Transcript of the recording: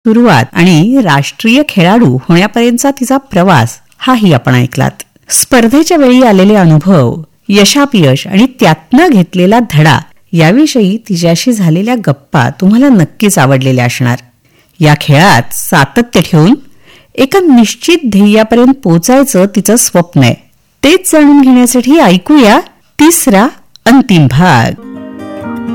सुरुवात आणि राष्ट्रीय खेळाडू होण्यापर्यंतचा तिचा प्रवास हाही आपण ऐकलात. स्पर्धेच्या वेळी आलेले अनुभव, यशापयश आणि त्यातनं घेतलेला धडा याविषयी तिच्याशी झालेल्या गप्पा तुम्हाला नक्कीच आवडलेल्या असणार. या खेळात सातत्य ठेवून एका निश्चित ध्येयापर्यंत पोचायचं तिचं स्वप्न आहे. तेच जाणून घेण्यासाठी ऐकूया तिसरा अंतिम भाग.